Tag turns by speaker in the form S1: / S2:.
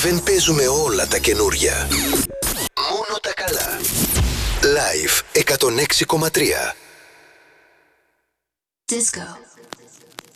S1: Δεν παίζουμε όλα τα καινούρια. Μόνο τα καλά. Live 106,3.
S2: Disco.